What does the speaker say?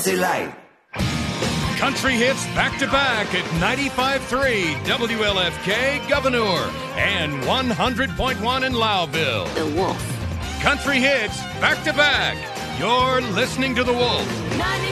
Country Life. Country hits back-to-back at 95.3 WLFK Governor and 100.1 in Lowville. The Wolf. Country hits back-to-back. You're listening to The Wolf.